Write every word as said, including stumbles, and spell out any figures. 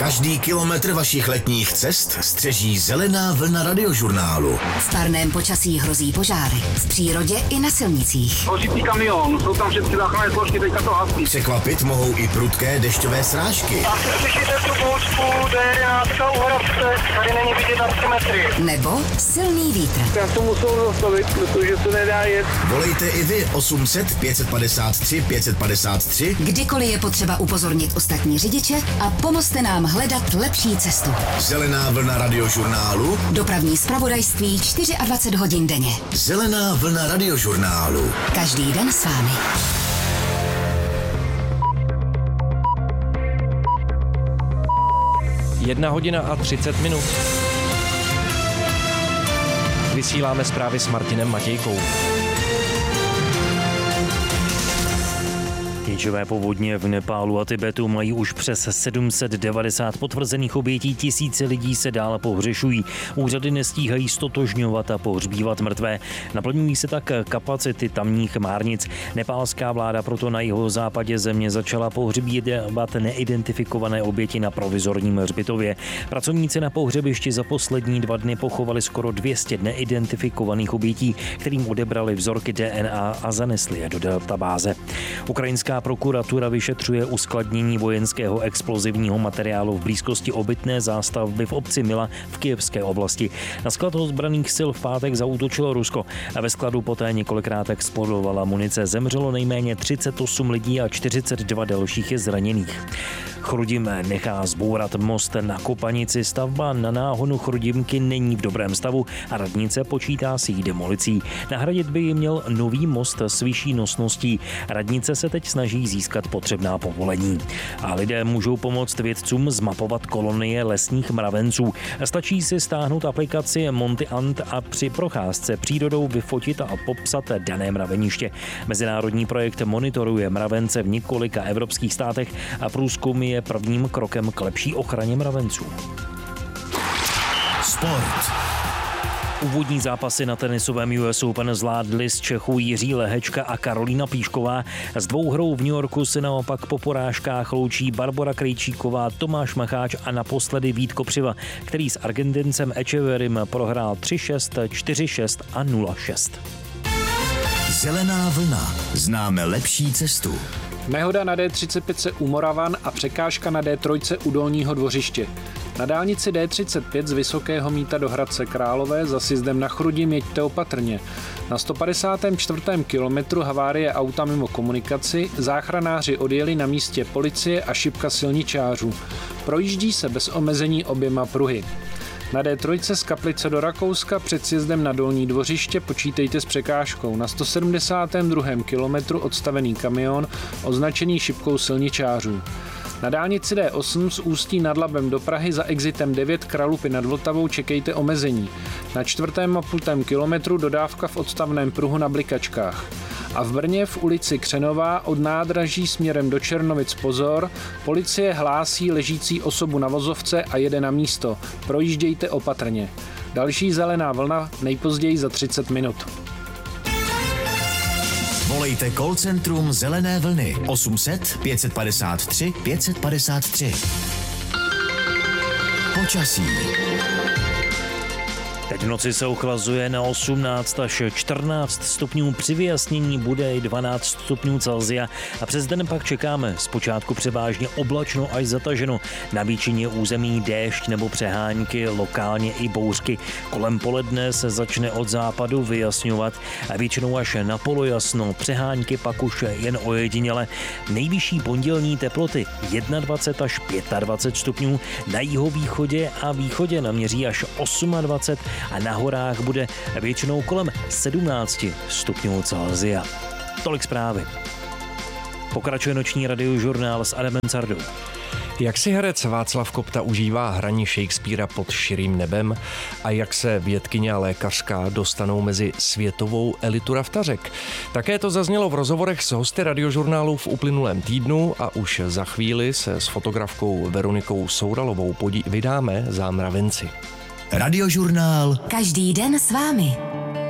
Každý kilometr vašich letních cest střeží zelená vlna radiožurnálu. V parném počasí hrozí požáry. V přírodě i na silnicích. Hořící kamion, jsou tam všechny záchranné složky, teďka to hasí. Překvapit mohou i prudké dešťové srážky. Asi slyšíte tu bouřku, D jedenáct u Horavce, tady není vidět na tři metry. Nebo silný vítr. Já to musím zastavit, protože se nedá jet. Volejte i vy osm set pět set padesát tři pět set padesát tři. Kdykoliv je potřeba upozornit ostatní řidiče a pomozte nám hledat lepší cestu. Zelená vlna radiožurnálu. Dopravní zpravodajství dvacet čtyři hodin denně. Zelená vlna radiožurnálu. Každý den s vámi. Jedna hodina a třicet minut. Vysíláme zprávy s Martinem Matějkou. Ničivé povodně v Nepálu a Tibetu mají už přes sedm set devadesát potvrzených obětí, tisíce lidí se dál pohřešují. Úřady nestíhají stotožňovat a pohřbívat mrtvé. Naplňují se tak kapacity tamních márnic. Nepálská vláda proto na jihozápadě země začala pohřbívat neidentifikované oběti na provizorním hřbitově. Pracovníci na pohřebišti za poslední dva dny pochovali skoro dvě stě neidentifikovaných obětí, kterým odebrali vzorky D N A a zanesli je do databáze. Ukrajinská prokuratura vyšetřuje uskladnění vojenského explozivního materiálu v blízkosti obytné zástavby v obci Mila v Kyjevské oblasti. Na sklad ozbranných sil v pátek zaútočilo Rusko a ve skladu poté několikrát explodovala munice. Zemřelo nejméně třicet osm lidí a čtyřicet dva dalších je zraněných. Chrudim nechá zbourat most na Kopanici. Stavba na náhonu Chrudimky není v dobrém stavu a radnice počítá s její demolicí. Nahradit by ji měl nový most s vyšší nosností. Radnice se teď snaží získat potřebná povolení. A lidé můžou pomoct vědcům zmapovat kolonie lesních mravenců. Stačí si stáhnout aplikaci Monty Ant a při procházce přírodou vyfotit a popsat dané mraveniště. Mezinárodní projekt monitoruje mravence v několika evropských státech a průzkum je prvním krokem k lepší ochraně mravenců. Sport. Úvodní zápasy na tenisovém U S Open zvládli z Čechů Jiří Lehečka a Karolína Plíšková. S dvou hrou v New Yorku se naopak po porážkách loučí Barbora Krejčíková, Tomáš Macháč a naposledy Vít Kopřiva, který s Argentincem Echeverrym prohrál tři šest, čtyři šest a nula šest. Zelená vlna. Známe lepší cestu. Nehoda na D třicet pět u Moravan a překážka na D tři u Dolního Dvořiště. Na dálnici D třicet pět z Vysokého Mýta do Hradce Králové za sjezdem na Chrudim jeďte opatrně. Na sto padesátém čtvrtém kilometru havárie auta mimo komunikaci záchranáři odjeli na místě policie a šipka silničářů. Projíždí se bez omezení oběma pruhy. Na D tři z Kaplice do Rakouska před sjezdem na Dolní Dvořiště počítejte s překážkou. Na sto sedmdesátém druhém kilometru odstavený kamion označený šipkou silničářů. Na dálnici D osm z Ústí nad Labem do Prahy za exitem devět Kralupy nad Vltavou čekejte omezení. Na čtvrtém a půltém kilometru dodávka v odstavném pruhu na Blikačkách. A v Brně v ulici Křenová od nádraží směrem do Černovic pozor, policie hlásí ležící osobu na vozovce a jede na místo. Projíždějte opatrně. Další zelená vlna nejpozději za třicet minut. Volejte call centrum Zelené vlny osm set pět set padesát tři pět set padesát tři. Počasí. Teď v noci se ochlazuje na osmnáct až čtrnáct stupňů, při vyjasnění bude i dvanáct stupňů Celsia a přes den pak čekáme zpočátku převážně oblačno až zataženo. Na většině území déšť nebo přehánky, lokálně i bouřky. Kolem poledne se začne od západu vyjasňovat a většinou až na polojasno. Přehánky pak už jen ojediněle. Nejvyšší pondělní teploty dvacet jedna až dvacet pět stupňů, na jihovýchodě a východě naměří až dvacet osm a na horách bude většinou kolem sedmnáct stupňů Celsia. Tolik zprávy. Pokračuje noční radiožurnál s Adamem Cardou. Jak si herec Václav Kopta užívá hraní Shakespearea pod širým nebem a jak se vědkyně a lékařka dostanou mezi světovou elitu raftařek. Také to zaznělo v rozhovorech s hosty radiožurnálu v uplynulém týdnu a už za chvíli se s fotografkou Veronikou Souralovou podí- vydáme za mravenci. Radiožurnál. Každý den s vámi.